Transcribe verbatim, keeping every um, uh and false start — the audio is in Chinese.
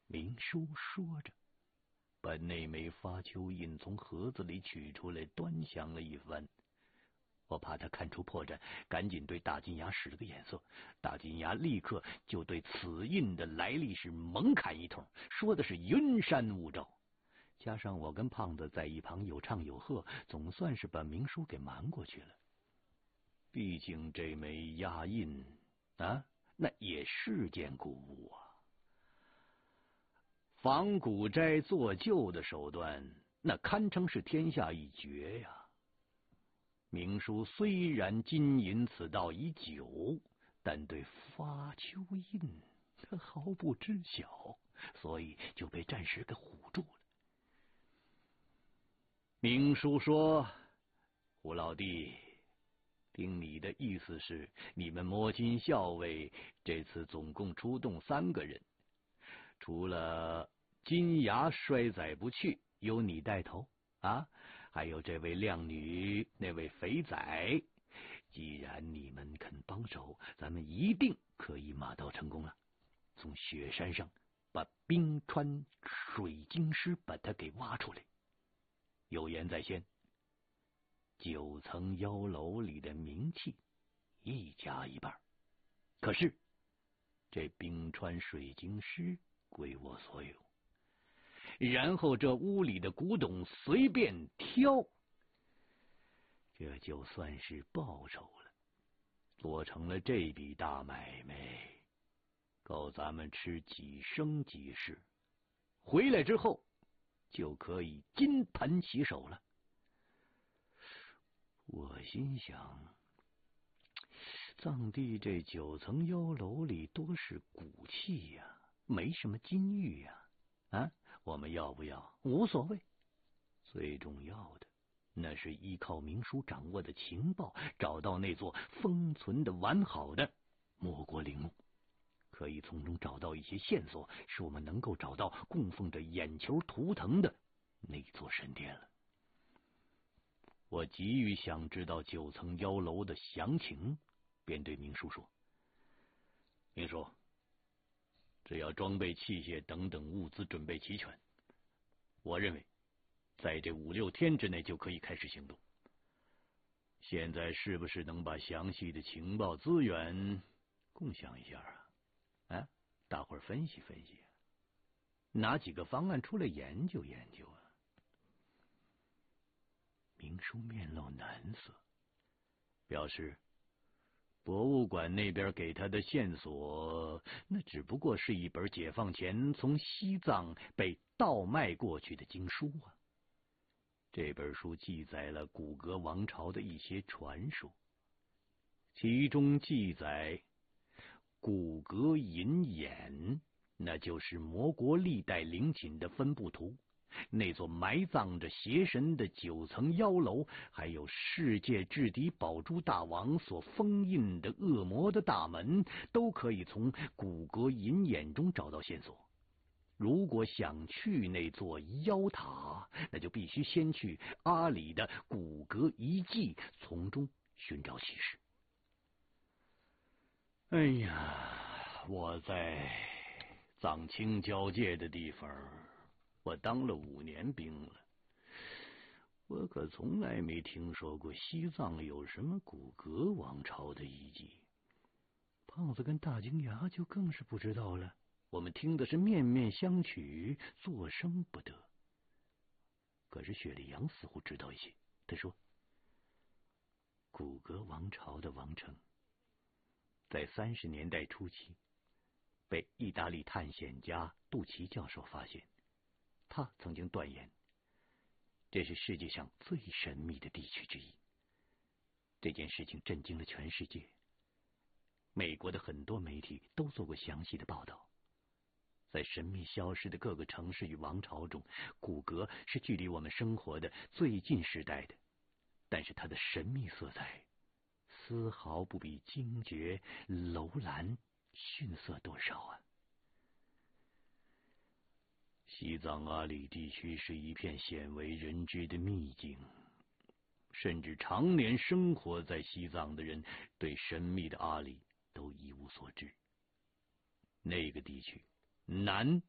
明叔说着，把那枚发丘印从盒子里取出来，端详了一番。我怕他看出破绽，赶紧对大金牙使了个眼色。大金牙立刻就对此印的来历是猛侃一通，说的是云山雾罩。加上我跟胖子在一旁有唱有和，总算是把明叔给瞒过去了。毕竟这枚押印啊，那也是件古物啊。仿古斋做旧的手段，那堪称是天下一绝呀。明叔虽然经营此道已久，但对发丘印他毫不知晓，所以就被暂时给唬住了。明叔说：“胡老弟，听你的意思是，你们摸金校尉这次总共出动三个人，除了金牙衰仔不去，由你带头啊，还有这位靓女，那位肥仔。既然你们肯帮手，咱们一定可以马到成功了。从雪山上把冰川水晶狮把它给挖出来。有言在先，九层妖楼里的名气一家一半，可是这冰川水晶狮归我所有。然后这屋里的古董随便挑，这就算是报酬了。做成了这笔大买卖，够咱们吃几生几世，回来之后就可以金盆洗手了。我心想，藏地这九层妖楼里多是古器呀、啊，没什么金玉呀、啊，啊，我们要不要无所谓，最重要的那是依靠明叔掌握的情报，找到那座封存的完好的魔国陵墓，可以从中找到一些线索，使我们能够找到供奉着眼球图腾的那座神殿了。我急于想知道九层妖楼的详情，便对明叔说：“明叔，只要装备、器械等等物资准备齐全，我认为在这五六天之内就可以开始行动。现在是不是能把详细的情报资源共享一下啊？啊，大伙儿分析分析，拿几个方案出来研究研究啊？”明叔面露难色，表示博物馆那边给他的线索，那只不过是一本解放前从西藏被盗卖过去的经书啊。这本书记载了古格王朝的一些传说，其中记载古格银眼，那就是魔国历代陵寝的分布图。那座埋葬着邪神的九层妖楼，还有世界至敌宝珠大王所封印的恶魔的大门，都可以从古格银眼中找到线索。如果想去那座妖塔，那就必须先去阿里的古格遗迹，从中寻找启示。哎呀，我在藏青交界的地方，我当了五年兵了，我可从来没听说过西藏有什么古格王朝的遗迹。胖子跟大金牙就更是不知道了，我们听的是面面相觑，作声不得。可是雪里阳似乎知道一些，他说：“古格王朝的王城，在三十年代初期被意大利探险家杜奇教授发现。他曾经断言，这是世界上最神秘的地区之一。这件事情震惊了全世界，美国的很多媒体都做过详细的报道。在神秘消失的各个城市与王朝中，古格是距离我们生活的最近时代的，但是它的神秘色彩丝毫不比精绝楼兰逊色多少啊！西藏阿里地区是一片鲜为人知的秘境，甚至常年生活在西藏的人对神秘的阿里都一无所知。那个地区南